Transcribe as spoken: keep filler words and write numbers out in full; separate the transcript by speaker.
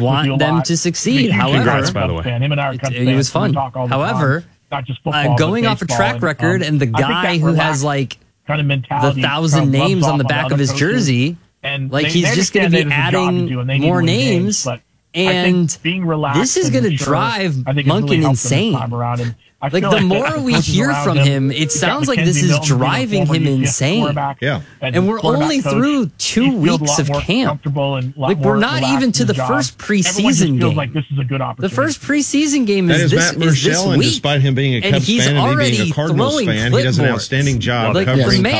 Speaker 1: want them to succeed. However,
Speaker 2: congrats, by the way. Him and I are
Speaker 1: it, it was fun. However,
Speaker 2: not just football,
Speaker 1: uh, going off a track
Speaker 2: and,
Speaker 1: record,
Speaker 2: um,
Speaker 1: and the guy who has like
Speaker 2: kind of mentality,
Speaker 1: the thousand
Speaker 2: kind of
Speaker 1: names on the
Speaker 2: on
Speaker 1: back
Speaker 2: the
Speaker 1: of his
Speaker 2: coaches.
Speaker 1: jersey,
Speaker 2: And
Speaker 1: like
Speaker 2: they,
Speaker 1: he's
Speaker 2: they
Speaker 1: just going to be
Speaker 2: there's a job
Speaker 1: adding
Speaker 2: to do, and they need
Speaker 1: more
Speaker 2: to win
Speaker 1: names.
Speaker 2: games, but
Speaker 1: and
Speaker 2: being relaxed
Speaker 1: this is going to drive Monken insane. Like the more we hear from him, it sounds like this is driving him insane.
Speaker 3: Yeah,
Speaker 1: and we're only through two weeks of camp. Like we're not even to the first preseason game.
Speaker 2: Like this is a good opportunity.
Speaker 1: The first preseason game
Speaker 3: that
Speaker 1: is,
Speaker 3: is
Speaker 1: this,
Speaker 3: Matt
Speaker 1: is this
Speaker 3: Murschel,
Speaker 1: week.
Speaker 3: and despite him being a Cubs fan and me being a Cardinals fan, he does an outstanding job
Speaker 1: like,
Speaker 3: covering
Speaker 1: the man